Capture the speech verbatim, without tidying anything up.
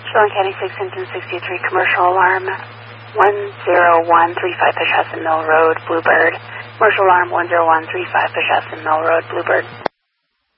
Sterling County six, engine sixty-three, commercial alarm one zero one three five, Peshastin Mill Road, Bluebird. Commercial alarm one zero one three five, Peshastin Mill Road, Bluebird.